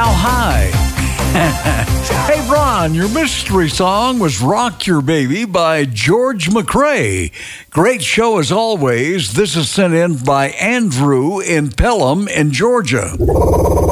How High. Hey, Ron, your mystery song was Rock Your Baby by George McCrae. Great show as always. This is sent in by Andrew in Pelham in Georgia.